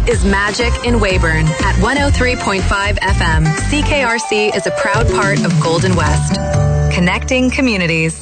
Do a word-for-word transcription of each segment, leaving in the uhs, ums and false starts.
is Magic in Weyburn at one oh three point five F M. C K R C is a proud part of Golden West. Connecting communities.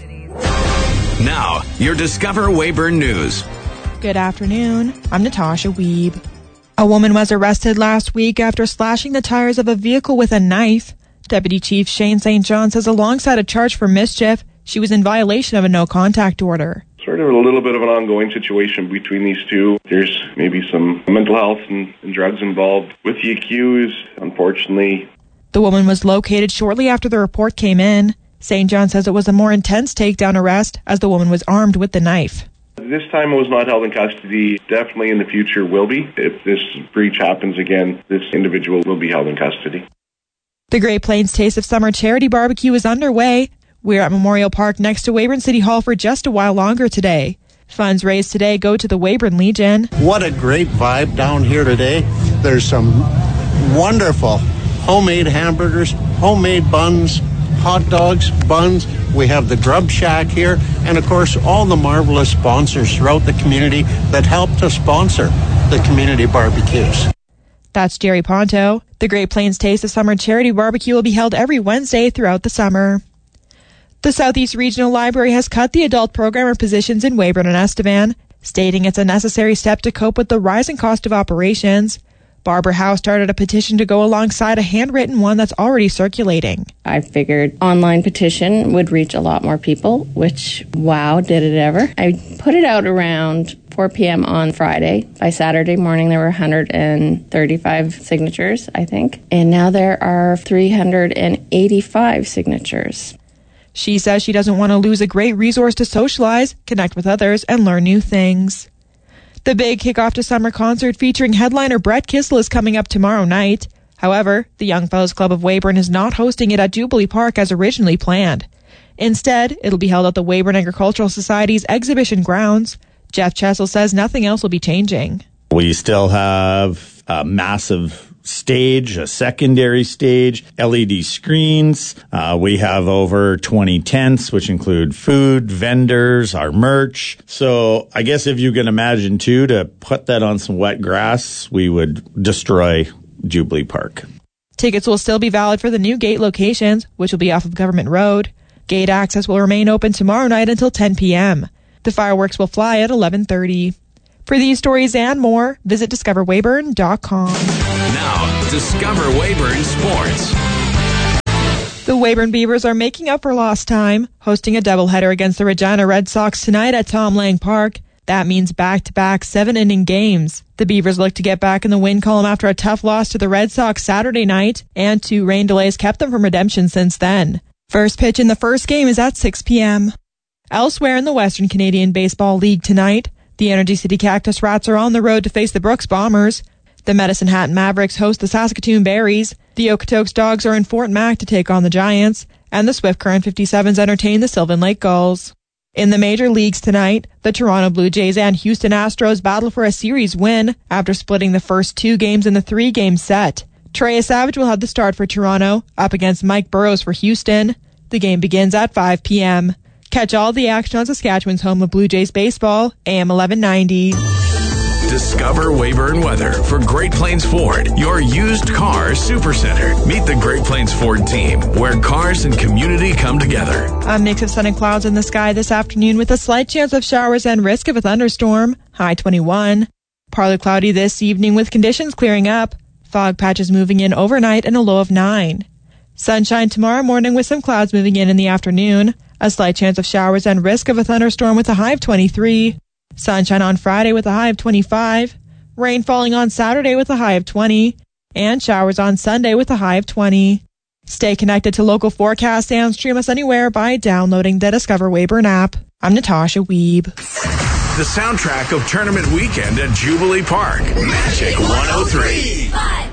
Now, your Discover Weyburn News. Good afternoon. I'm Natasha Weeb. A woman was arrested last week after slashing the tires of a vehicle with a knife. Deputy Chief Shane Saint John says alongside a charge for mischief, she was in violation of a no-contact order. Sort of a little bit of an ongoing situation between these two. There's maybe some mental health and, and drugs involved with the accused, unfortunately. The woman was located shortly after the report came in. Saint John says it was a more intense takedown arrest as the woman was armed with the knife. This time it was not held in custody. Definitely in the future will be. If this breach happens again, this individual will be held in custody. The Great Plains Taste of Summer charity barbecue is underway. We're at Memorial Park next to Weyburn City Hall for just a while longer today. Funds raised today go to the Weyburn Legion. What a great vibe down here today. There's some wonderful homemade hamburgers, homemade buns, hot dogs, buns. We have the Grub Shack here, and of course all the marvelous sponsors throughout the community that help to sponsor the community barbecues. That's Jerry Ponto. The Great Plains Taste of Summer charity barbecue will be held every Wednesday throughout the summer. The Southeast Regional Library has cut the adult programmer positions in Weyburn and Estevan, stating it's a necessary step to cope with the rising cost of operations. Barbara Howe started a petition to go alongside a handwritten one that's already circulating. I figured online petition would reach a lot more people, which, wow, did it ever. I put it out around four p.m. on Friday. By Saturday morning, there were one hundred thirty-five signatures, I think. And now there are three hundred eighty-five signatures. She says she doesn't want to lose a great resource to socialize, connect with others, and learn new things. The big kickoff to summer concert featuring headliner Brett Kissel is coming up tomorrow night. However, the Young Fellows Club of Weyburn is not hosting it at Jubilee Park as originally planned. Instead, it'll be held at the Weyburn Agricultural Society's exhibition grounds. Jeff Chessel says nothing else will be changing. We still have a massive stage, a secondary stage, L E D screens. Uh, we have over twenty tents, which include food, vendors, our merch. So I guess if you can imagine, too, to put that on some wet grass, we would destroy Jubilee Park. Tickets will still be valid for the new gate locations, which will be off of Government Road. Gate access will remain open tomorrow night until ten p.m. The fireworks will fly at eleven thirty. For these stories and more, visit discover weyburn dot com. Now, Discover Weyburn Sports. The Weyburn Beavers are making up for lost time, hosting a doubleheader against the Regina Red Sox tonight at Tom Lang Park. That means back-to-back seven-inning games. The Beavers look to get back in the win column after a tough loss to the Red Sox Saturday night, and two rain delays kept them from redemption since then. First pitch in the first game is at six p.m. Elsewhere in the Western Canadian Baseball League tonight, the Energy City Cactus Rats are on the road to face the Brooks Bombers. The Medicine Hat Mavericks host the Saskatoon Berries. The Okotoks Dogs are in Fort Mac to take on the Giants. And the Swift Current fifty-sevens entertain the Sylvan Lake Gulls. In the major leagues tonight, the Toronto Blue Jays and Houston Astros battle for a series win after splitting the first two games in the three-game set. Trey Savage will have the start for Toronto, up against Mike Burrows for Houston. The game begins at five p.m. Catch all the action on Saskatchewan's home of Blue Jays baseball, A M eleven ninety. Discover Weyburn weather for Great Plains Ford, your used car supercenter. Meet the Great Plains Ford team, where cars and community come together. A mix of sun and clouds in the sky this afternoon with a slight chance of showers and risk of a thunderstorm, high twenty-one. Partly cloudy this evening with conditions clearing up. Fog patches moving in overnight and a low of nine. Sunshine tomorrow morning with some clouds moving in in the afternoon. A slight chance of showers and risk of a thunderstorm with a high of twenty-three. Sunshine on Friday with a high of twenty-five. Rain falling on Saturday with a high of twenty. And showers on Sunday with a high of twenty. Stay connected to local forecasts and stream us anywhere by downloading the Discover Weyburn app. I'm Natasha Weeb. The soundtrack of Tournament Weekend at Jubilee Park. Magic one oh three.